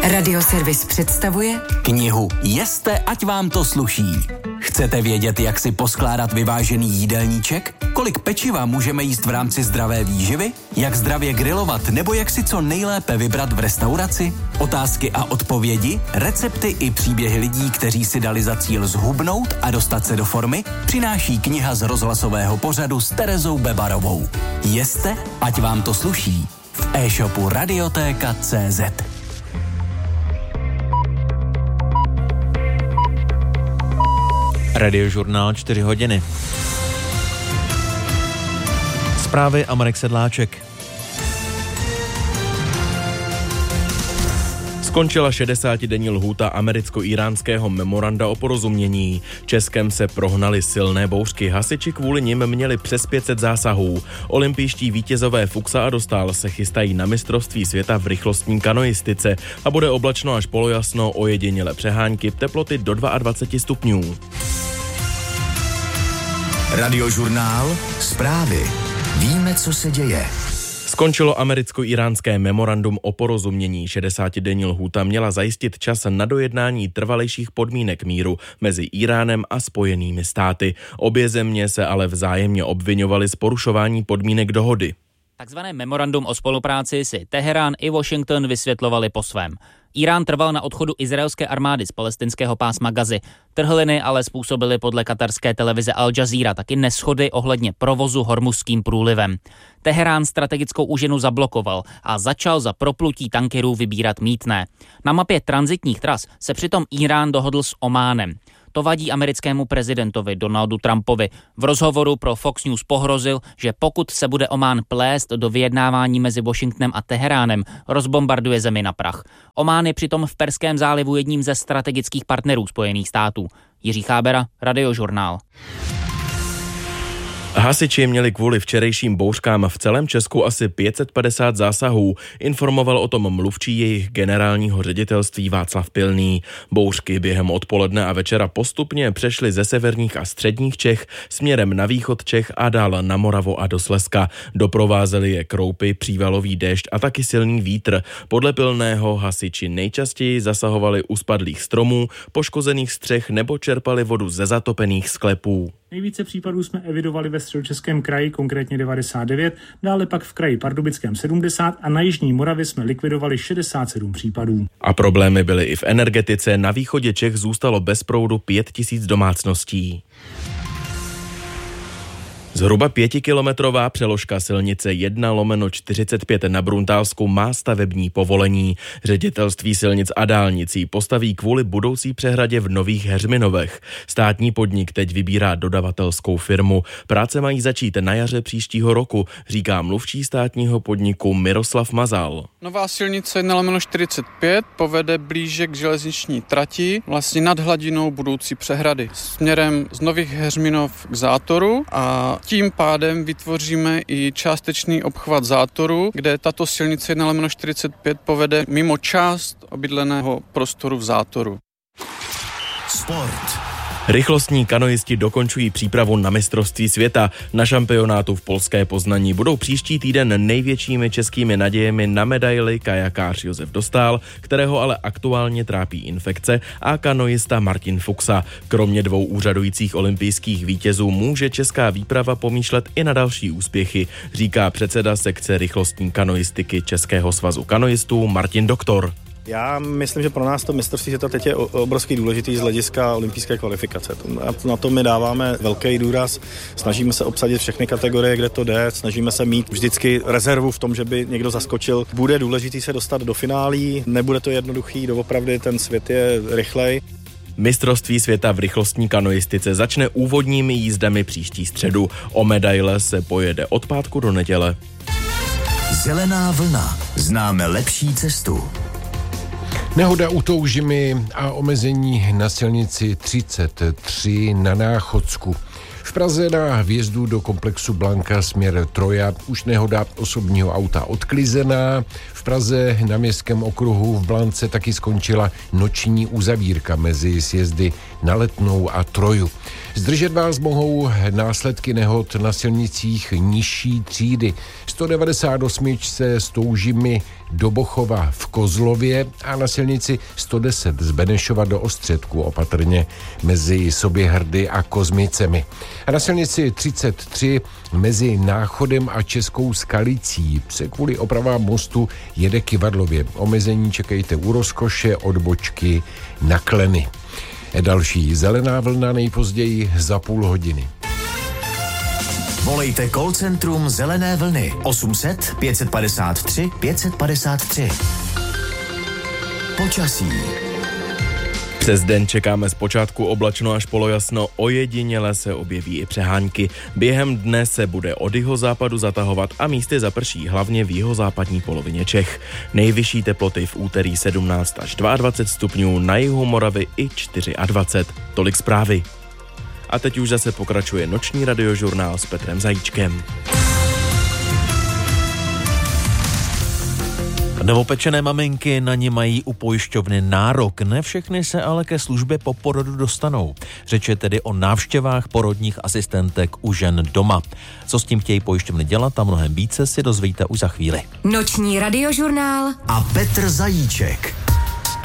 Radioservis představuje knihu Jeste, ať vám to sluší. Chcete vědět, jak si poskládat vyvážený jídelníček? Kolik pečiva můžeme jíst v rámci zdravé výživy? Jak zdravě grilovat nebo jak si co nejlépe vybrat v restauraci? Otázky a odpovědi, recepty i příběhy lidí, kteří si dali za cíl zhubnout a dostat se do formy, přináší kniha z rozhlasového pořadu s Terezou Bebarovou. Jeste, ať vám to sluší. V e-shopu Radiotéka.cz. Radiožurnál 4 hodiny. Zprávy a Marek Sedláček. Skončila 60denní lhůta americko-íránského memoranda o porozumění. Českem se prohnaly silné bouřky, hasiči kvůli nim měli přes 500 zásahů. Olympijští vítězové Fuxa a Dostál se chystají na mistrovství světa v rychlostní kanoistice a bude oblačno až polojasno, ojedinělé přehánky, teploty do 22 stupňů. Radiožurnál, zprávy. Víme, co se děje. Skončilo americko-íránské memorandum o porozumění. 60denní lhůta měla zajistit čas na dojednání trvalejších podmínek míru mezi Íránem a Spojenými státy. Obě země se ale vzájemně obviňovaly z porušování podmínek dohody. Takzvané memorandum o spolupráci si Teherán i Washington vysvětlovali po svém. Irán trval na odchodu izraelské armády z palestinského pásma Gazy. Trhliny ale způsobily podle katarské televize Al Jazeera taky neshody ohledně provozu Hormuzským průlivem. Teherán strategickou úžinu zablokoval a začal za proplutí tankerů vybírat mýtné. Na mapě tranzitních tras se přitom Irán dohodl s Ománem. To vadí americkému prezidentovi Donaldu Trumpovi. V rozhovoru pro Fox News pohrozil, že pokud se bude Omán plést do vyjednávání mezi Washingtonem a Teheránem, rozbombarduje zemi na prach. Omán je přitom v Perském zálivu jedním ze strategických partnerů Spojených států. Jiří Chábera, Radiožurnál. Hasiči měli kvůli včerejším bouřkám v celém Česku asi 550 zásahů, informoval o tom mluvčí jejich generálního ředitelství Václav Pilný. Bouřky během odpoledne a večera postupně přešly ze severních a středních Čech směrem na východ Čech a dál na Moravu a do Slezska. Doprovázely je kroupy, přívalový déšť a taky silný vítr. Podle Pilného hasiči nejčastěji zasahovali u spadlých stromů, poškozených střech nebo čerpali vodu ze zatopených sklepů. Nejvíce případů jsme evidovali ve Středočeském kraji, konkrétně 99, dále pak v kraji Pardubickém 70 a na jižní Moravě jsme likvidovali 67 případů. A problémy byly i v energetice. Na východě Čech zůstalo bez proudu 5000 domácností. Zhruba 5kilometrová přeložka silnice 1/45 na Bruntálsku má stavební povolení. Ředitelství silnic a dálnicí postaví kvůli budoucí přehradě v Nových Heřminovech. Státní podnik teď vybírá dodavatelskou firmu. Práce mají začít na jaře příštího roku, říká mluvčí státního podniku Miroslav Mazal. Nová silnice 1/45 povede blíže k železniční trati, vlastně nad hladinou budoucí přehrady, směrem z Nových Heřminov k Zátoru a tím pádem vytvoříme i částečný obchvat Zátoru, kde tato silnice 1/45 povede mimo část obydleného prostoru v Zátoru. Sport. Rychlostní kanoisti dokončují přípravu na mistrovství světa. Na šampionátu v polské Poznaní budou příští týden největšími českými nadějemi na medaili kajakář Josef Dostál, kterého ale aktuálně trápí infekce, a kanoista Martin Fuxa. Kromě 2 úřadujících olympijských vítězů může česká výprava pomýšlet i na další úspěchy, říká předseda sekce rychlostní kanoistiky Českého svazu kanoistů Martin Doktor. Já myslím, že pro nás to mistrovství světa teď je obrovský důležitý z hlediska olympijské kvalifikace. Na to my dáváme velký důraz, snažíme se obsadit všechny kategorie, kde to jde, snažíme se mít vždycky rezervu v tom, že by někdo zaskočil. Bude důležitý se dostat do finálí, nebude to jednoduchý, doopravdy ten svět je rychlej. Mistrovství světa v rychlostní kanoistice začne úvodními jízdami příští středu. O medaile se pojede od pátku do neděle. Zelená vlna. Známe lepší cestu. Nehoda u Toužimy a omezení na silnici 33 na Náchodsku. V Praze na vjezdu do komplexu Blanka směr Troja už nehoda osobního auta odklizená. V V Praze na Městském okruhu v Blance taky skončila noční uzavírka mezi sjezdy na Letnou a Troju. Zdržet vás mohou následky nehod na silnicích nižší třídy. 198 z Toužimy do Bochova v Kozlově a na silnici 110 z Benešova do Ostředku opatrně mezi Soběhrdy a Kozmicemi. A na silnici 33 mezi Náchodem a Českou Skalicí se kvůli opravám mostu jede Kyvadlově. Omezení čekejte u Rozkoše od Bočky na Kleny. Další zelená vlna nejpozději za půl hodiny. Volejte call centrum Zelené vlny 800 553 553. Počasí. Přes den čekáme zpočátku oblačno až polojasno, ojediněle se objeví i přehánky. Během dne se bude od jihozápadu zatahovat a místy zaprší, hlavně v jihozápadní polovině Čech. Nejvyšší teploty v úterý 17 až 22 stupňů, na jihu Moravy i 24. Tolik zprávy. A teď už zase pokračuje noční radiožurnál s Petrem Zajíčkem. Novopečené maminky na ně mají u pojišťovny nárok, ne všechny se ale ke službě po porodu dostanou. Řeč je tedy o návštěvách porodních asistentek u žen doma. Co s tím chtějí pojišťovny dělat a mnohem více si dozvíte už za chvíli. Noční radiožurnál a Petr Zajíček.